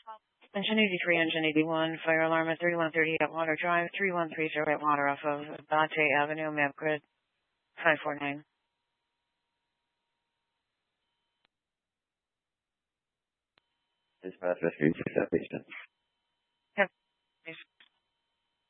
Engine 83, Engine 81, fire alarm at 3130 Atwater Drive, 3130 Atwater off of Bate Avenue, map grid 549. Dispatch rescue 6 Station.